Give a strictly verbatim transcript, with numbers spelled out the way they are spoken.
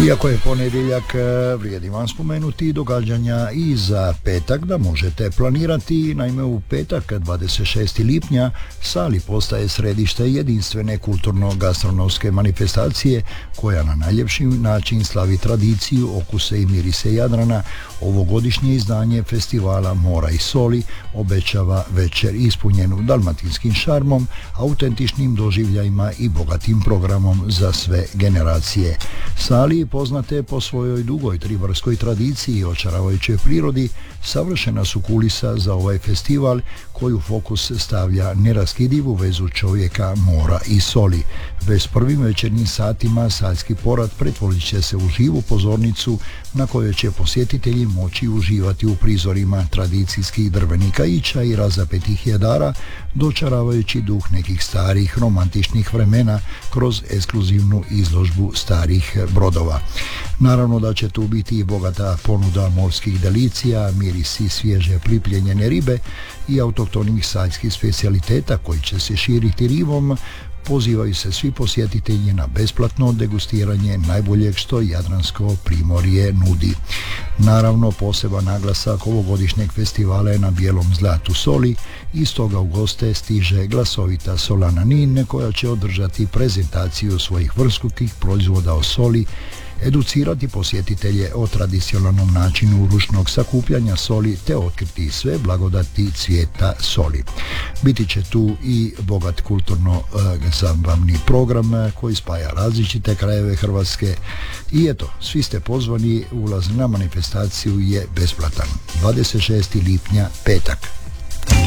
Iako je ponedjeljak, vrijedi vam spomenuti događanja i za petak da možete planirati. Naime, u petak dvadeset šestog lipnja Sali postaje središte jedinstvene kulturno-gastronomske manifestacije koja na najljepši način slavi tradiciju, okuse i mirise Jadrana. Ovogodišnje izdanje festivala Mora i soli obećava večer ispunjenu dalmatinskim šarmom, autentičnim doživljajima i bogatim programom za sve generacije. Sali, poznate po svojoj dugoj tribarskoj tradiciji i očaravajućoj prirodi, savršena su kulisa za ovaj festival koji u fokus stavlja neraskidivu vezu čovjeka, mora i soli. Već prvim večernjim satima saljski porad pretvorit će se u živu pozornicu na kojoj će posjetitelji moći uživati u prizorima tradicijskih drvenih kaića i razapetih jedara, dočaravajući duh nekih starih romantičnih vremena kroz ekskluzivnu izložbu starih brodova. Naravno da će tu biti i bogata ponuda morskih delicija, mirisi svježe pripljenjene ribe i autohtonih saljskih specijaliteta koji će se širiti rivom. Pozivaju se svi posjetitelji na besplatno degustiranje najboljeg što Jadransko primorje nudi. Naravno, poseban naglasak ovogodišnjeg festivala je na bijelom zlatu soli i stoga u goste stiže glasovita Solana Nin koja će održati prezentaciju svojih vrhunskih proizvoda o soli, educirati posjetitelje o tradicionalnom načinu ručnog sakupljanja soli te otkriti sve blagodati cvijeta soli. Biti će tu i bogat kulturno-zabavni program koji spaja različite krajeve Hrvatske i eto, svi ste pozvani, ulaz na manifestaciju je besplatan. dvadeset šestog lipnja, petak.